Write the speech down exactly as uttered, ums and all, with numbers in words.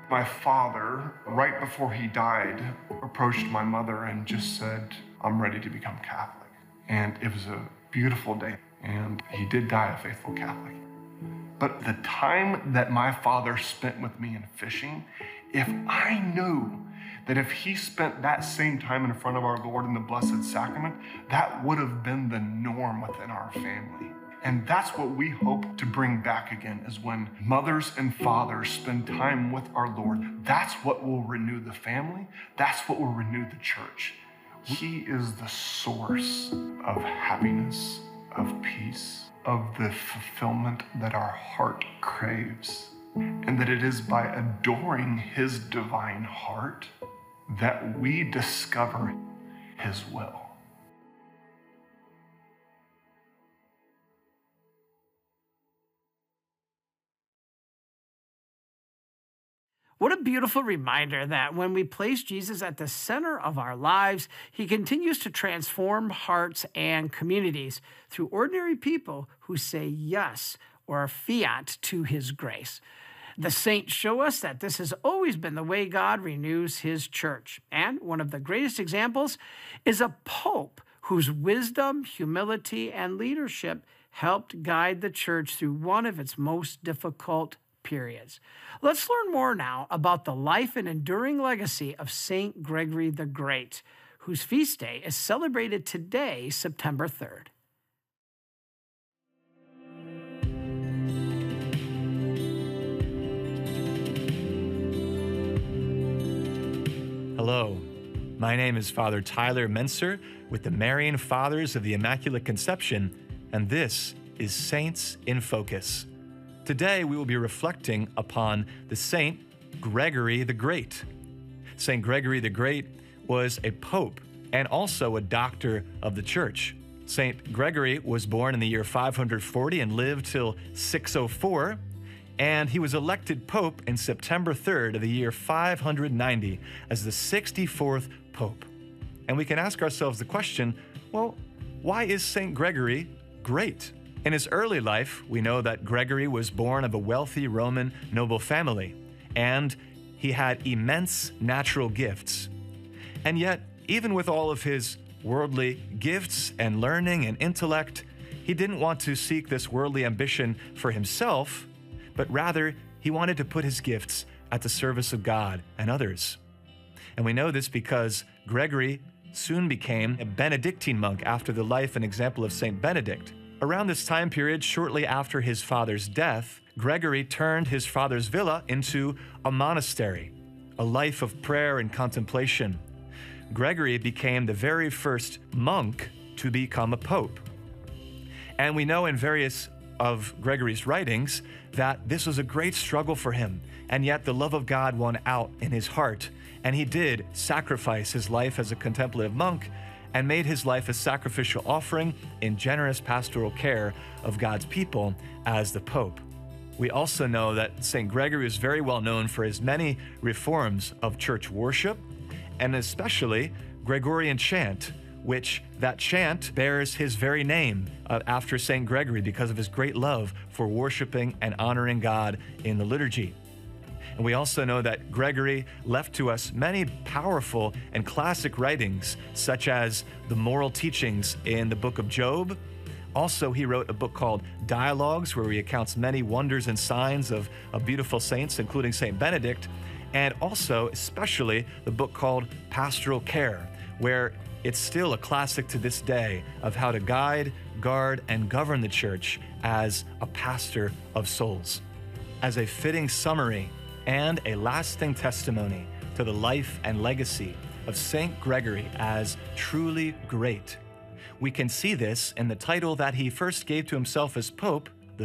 My father, right before he died, approached my mother and just said, I'm ready to become Catholic. And it was a beautiful day, and he did die a faithful Catholic. But the time that my father spent with me in fishing, if I knew that if he spent that same time in front of our Lord in the Blessed Sacrament, that would have been the norm within our family. And that's what we hope to bring back again, is when mothers and fathers spend time with our Lord. That's what will renew the family. That's what will renew the church. He is the source of happiness, of peace, of the fulfillment that our heart craves. And that it is by adoring his divine heart that we discover his will. What a beautiful reminder that when we place Jesus at the center of our lives, he continues to transform hearts and communities through ordinary people who say yes or fiat to his grace. The saints show us that this has always been the way God renews his church. And one of the greatest examples is a pope whose wisdom, humility, and leadership helped guide the church through one of its most difficult periods. Let's learn more now about the life and enduring legacy of Saint Gregory the Great, whose feast day is celebrated today, September third. Hello, my name is Father Tyler Menser with the Marian Fathers of the Immaculate Conception, and this is Saints in Focus. Today, we will be reflecting upon the Saint Gregory the Great. Saint Gregory the Great was a pope and also a doctor of the church. Saint Gregory was born in the year five hundred forty and lived till six oh four, and he was elected pope in September third of the year five hundred ninety as the sixty-fourth pope. And we can ask ourselves the question, well, why is Saint Gregory great? In his early life, we know that Gregory was born of a wealthy Roman noble family, and he had immense natural gifts. And yet, even with all of his worldly gifts and learning and intellect, he didn't want to seek this worldly ambition for himself, but rather he wanted to put his gifts at the service of God and others. And we know this because Gregory soon became a Benedictine monk after the life and example of Saint Benedict. Around this time period, shortly after his father's death, Gregory turned his father's villa into a monastery, a life of prayer and contemplation. Gregory became the very first monk to become a pope. And we know in various of Gregory's writings that this was a great struggle for him, and yet the love of God won out in his heart, and he did sacrifice his life as a contemplative monk and made his life a sacrificial offering in generous pastoral care of God's people as the Pope. We also know that Saint Gregory is very well known for his many reforms of church worship, and especially Gregorian chant, which that chant bears his very name uh, after Saint Gregory because of his great love for worshiping and honoring God in the liturgy. And we also know that Gregory left to us many powerful and classic writings, such as the moral teachings in the book of Job. Also, he wrote a book called Dialogues, where he recounts many wonders and signs of, of beautiful saints, including Saint Benedict, and also, especially, the book called Pastoral Care, where it's still a classic to this day of how to guide, guard, and govern the church as a pastor of souls. As a fitting summary and a lasting testimony to the life and legacy of Saint Gregory as truly great, we can see this in the title that he first gave to himself as Pope